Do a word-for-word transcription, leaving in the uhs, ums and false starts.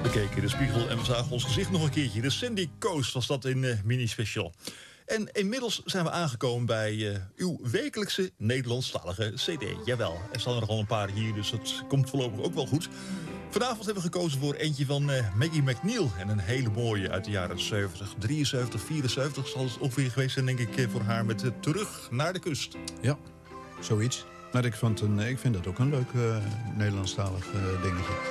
Bekeken in de spiegel en we zagen ons gezicht nog een keertje. De Sandy Coast was dat in uh, mini-special. En inmiddels zijn we aangekomen bij uh, uw wekelijkse Nederlandstalige cd. Jawel, er staan er nog wel een paar hier, dus dat komt voorlopig ook wel goed. Vanavond hebben we gekozen voor eentje van uh, Maggie McNeil. En een hele mooie uit de jaren zeventig, drieënzeventig, vierenzeventig zal het ongeveer geweest zijn, denk ik, voor haar met uh, Terug naar de Kust. Ja, zoiets. Maar ik, vond een, ik vind dat ook een leuk uh, Nederlandstalig uh, dingetje.